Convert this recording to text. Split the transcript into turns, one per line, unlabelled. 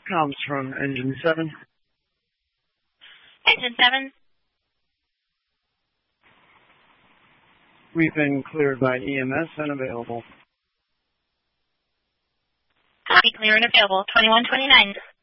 Comes from Engine 7.
Engine 7.
We've been cleared by EMS and available.
Copy, clear and available. 2129.